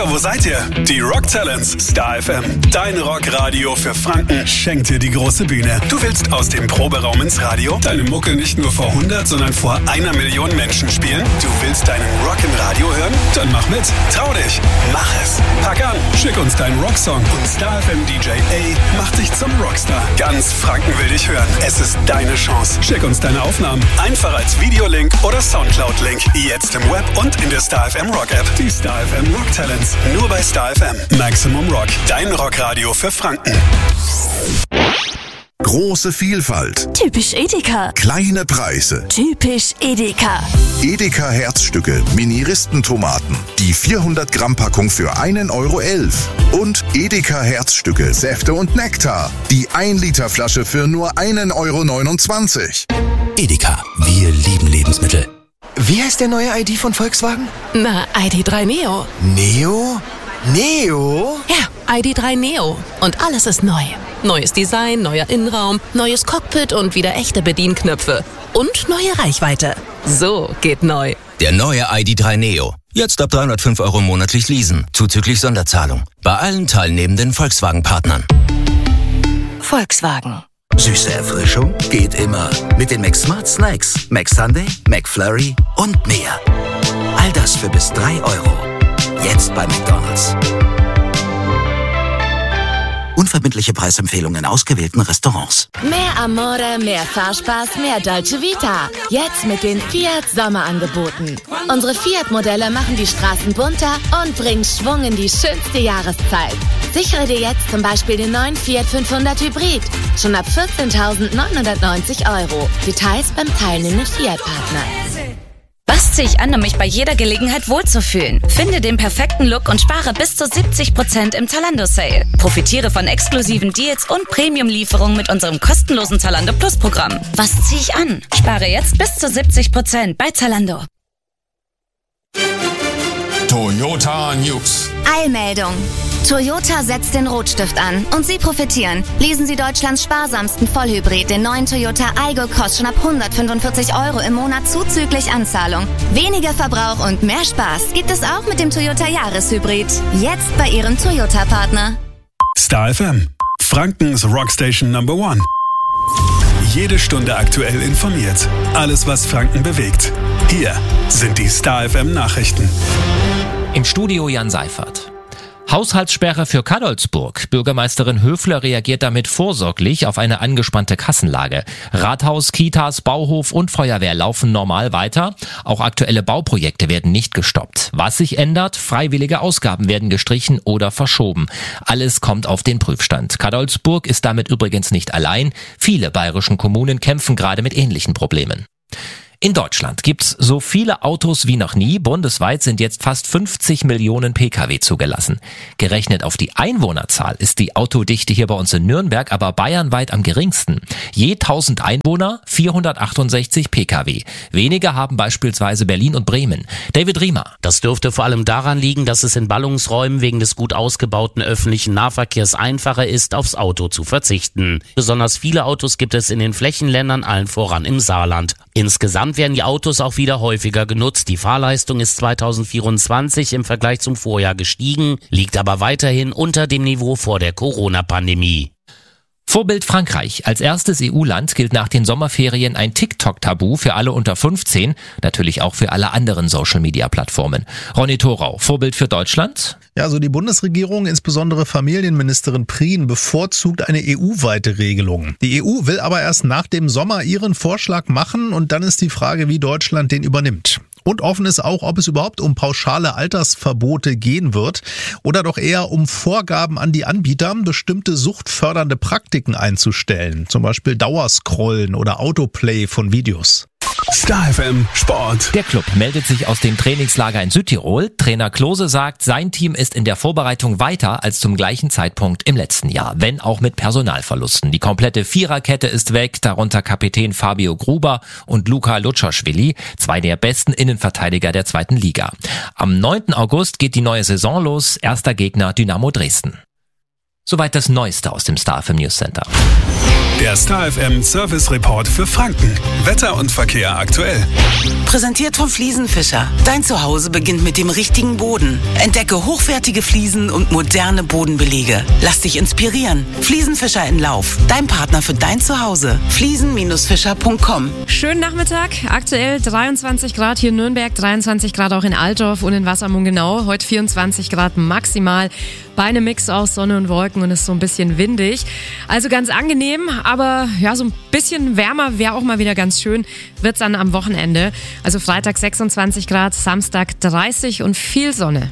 Hallo, wo seid ihr? Die Rock Talents, Star FM, dein Rockradio für Franken, schenkt dir die große Bühne. Du willst aus dem Proberaum ins Radio deine Mucke nicht nur vor 100, sondern vor 1 Million Menschen spielen? Du willst deinen Rock im Radio hören? Dann mach mit, trau dich, mach es. Pack an, schick uns deinen Rocksong und Star FM DJ A macht dich zum Rockstar. Ganz Franken will dich hören. Es ist deine Chance. Schick uns deine Aufnahmen einfach als Videolink oder Soundcloud-Link. Jetzt im Web und in der Star FM Rock App. Die Star FM Rock Talents. Nur bei Star FM. Maximum Rock. Dein Rockradio für Franken. Große Vielfalt. Typisch Edeka. Kleine Preise. Typisch Edeka. Edeka Herzstücke, Mini-Ristentomaten. Die 400 Gramm Packung für 1,11 €. Und Edeka Herzstücke, Säfte und Nektar. Die 1 Liter Flasche für nur 1,29 €. Edeka, wir lieben Lebensmittel. Wie heißt der neue ID von Volkswagen? Na, ID.3 Neo. Neo? Neo? Ja, ID.3 Neo. Und alles ist neu. Neues Design, neuer Innenraum, neues Cockpit und wieder echte Bedienknöpfe. Und neue Reichweite. So geht neu. Der neue ID.3 Neo. Jetzt ab 305 € monatlich leasen, zuzüglich Sonderzahlung. Bei allen teilnehmenden Volkswagen-Partnern. Volkswagen. Süße Erfrischung geht immer. Mit den McSmart Snacks, McSunday, McFlurry und mehr. All das für bis 3 €. Jetzt bei McDonald's. Unverbindliche Preisempfehlungen in ausgewählten Restaurants. Mehr Amore, mehr Fahrspaß, mehr Dolce Vita. Jetzt mit den Fiat Sommerangeboten. Unsere Fiat-Modelle machen die Straßen bunter und bringen Schwung in die schönste Jahreszeit. Sichere dir jetzt zum Beispiel den neuen Fiat 500 Hybrid. Schon ab 14.990 €. Details beim teilnehmenden Fiat-Partner. Was ziehe ich an, um mich bei jeder Gelegenheit wohlzufühlen? Finde den perfekten Look und spare bis zu 70% im Zalando-Sale. Profitiere von exklusiven Deals und Premium-Lieferungen mit unserem kostenlosen Zalando Plus-Programm. Was ziehe ich an? Spare jetzt bis zu 70% bei Zalando. Toyota News. Eilmeldung. Toyota setzt den Rotstift an und Sie profitieren. Lesen Sie Deutschlands sparsamsten Vollhybrid, den neuen Toyota Aygo Cross, schon ab 145 € im Monat zuzüglich Anzahlung. Weniger Verbrauch und mehr Spaß gibt es auch mit dem Toyota Jahreshybrid. Jetzt bei Ihrem Toyota-Partner. Star FM, Frankens Rockstation Number 1. Jede Stunde aktuell informiert. Alles, was Franken bewegt. Hier sind die Star FM Nachrichten. Im Studio Jan Seifert. Haushaltssperre für Cadolzburg. Bürgermeisterin Höfler reagiert damit vorsorglich auf eine angespannte Kassenlage. Rathaus, Kitas, Bauhof und Feuerwehr laufen normal weiter. Auch aktuelle Bauprojekte werden nicht gestoppt. Was sich ändert? Freiwillige Ausgaben werden gestrichen oder verschoben. Alles kommt auf den Prüfstand. Cadolzburg ist damit übrigens nicht allein. Viele bayerischen Kommunen kämpfen gerade mit ähnlichen Problemen. In Deutschland gibt's so viele Autos wie noch nie. Bundesweit sind jetzt fast 50 Millionen Pkw zugelassen. Gerechnet auf die Einwohnerzahl ist die Autodichte hier bei uns in Nürnberg aber bayernweit am geringsten. Je 1000 Einwohner 468 Pkw. Weniger haben beispielsweise Berlin und Bremen. David Riemer. Das dürfte vor allem daran liegen, dass es in Ballungsräumen wegen des gut ausgebauten öffentlichen Nahverkehrs einfacher ist, aufs Auto zu verzichten. Besonders viele Autos gibt es in den Flächenländern, allen voran im Saarland. Insgesamt werden die Autos auch wieder häufiger genutzt. Die Fahrleistung ist 2024 im Vergleich zum Vorjahr gestiegen, liegt aber weiterhin unter dem Niveau vor der Corona-Pandemie. Vorbild Frankreich. Als erstes EU-Land gilt nach den Sommerferien ein TikTok-Tabu für alle unter 15, natürlich auch für alle anderen Social-Media-Plattformen. Ronny Thorau, Vorbild für Deutschland? Ja, also die Bundesregierung, insbesondere Familienministerin Prien, bevorzugt eine EU-weite Regelung. Die EU will aber erst nach dem Sommer ihren Vorschlag machen und dann ist die Frage, wie Deutschland den übernimmt. Und offen ist auch, ob es überhaupt um pauschale Altersverbote gehen wird oder doch eher um Vorgaben an die Anbieter, bestimmte suchtfördernde Praktiken einzustellen. Zum Beispiel Dauerscrollen oder Autoplay von Videos. Star FM Sport. Der Club meldet sich aus dem Trainingslager in Südtirol. Trainer Klose sagt, sein Team ist in der Vorbereitung weiter als zum gleichen Zeitpunkt im letzten Jahr, wenn auch mit Personalverlusten. Die komplette Viererkette ist weg, darunter Kapitän Fabio Gruber und Luka Lutschaschwili, zwei der besten Innenverteidiger der zweiten Liga. Am 9. August geht die neue Saison los, erster Gegner Dynamo Dresden. Soweit das Neueste aus dem Star FM News Center. Der Star FM Service Report für Franken. Wetter und Verkehr aktuell. Präsentiert vom Fliesenfischer. Dein Zuhause beginnt mit dem richtigen Boden. Entdecke hochwertige Fliesen und moderne Bodenbelege. Lass dich inspirieren. Fliesenfischer in Lauf. Dein Partner für dein Zuhause. Fliesen-fischer.com. Schönen Nachmittag. Aktuell 23 Grad hier in Nürnberg, 23 Grad auch in Altdorf und in Wassermungenau. Heute 24 Grad maximal. Bei einem Mix aus Sonne und Wolken und es ist so ein bisschen windig. Also ganz angenehm, aber ja, so ein bisschen wärmer wäre auch mal wieder ganz schön. Wird's dann am Wochenende. Also Freitag 26 Grad, Samstag 30 und viel Sonne.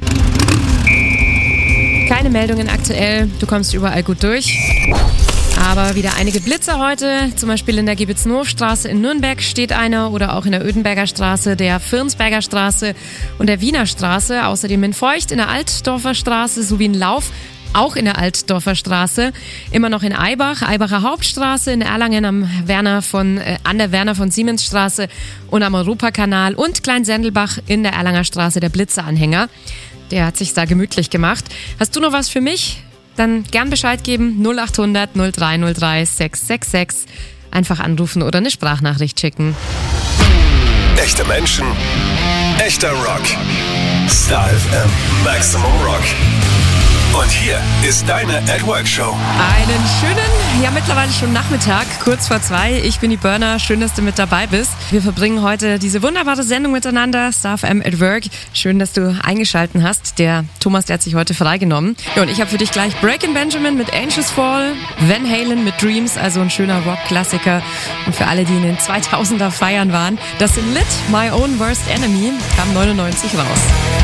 Keine Meldungen aktuell, du kommst überall gut durch. Aber wieder einige Blitzer heute, zum Beispiel in der Giebitz-Noof-Straße in Nürnberg steht einer oder auch in der Ödenberger Straße, der Firnsberger Straße und der Wiener Straße. Außerdem in Feucht, in der Altdorfer Straße sowie in Lauf, auch in der Altdorfer Straße. Immer noch in Eibach, Eibacher Hauptstraße, in Erlangen an der Werner von Siemens Straße und am Europakanal und Kleinsendelbach in der Erlanger Straße, der Blitzeranhänger. Der hat sich da gemütlich gemacht. Hast du noch was für mich? Dann gern Bescheid geben, 0800 0303 666. Einfach anrufen oder eine Sprachnachricht schicken. Echte Menschen, echter Rock. Star FM Maximum Rock. Und hier ist deine At Work Show. Einen schönen, ja mittlerweile schon Nachmittag, kurz vor 2. Ich bin die Burner, schön, dass du mit dabei bist. Wir verbringen heute diese wunderbare Sendung miteinander, Star FM at Work. Schön, dass du eingeschalten hast. Der Thomas, der hat sich heute freigenommen. Ja, und ich habe für dich gleich Breakin' Benjamin mit Angels Fall, Van Halen mit Dreams, also ein schöner Rock-Klassiker. Und für alle, die in den 2000er Feiern waren, das sind Lit, My Own Worst Enemy, kam 99 raus.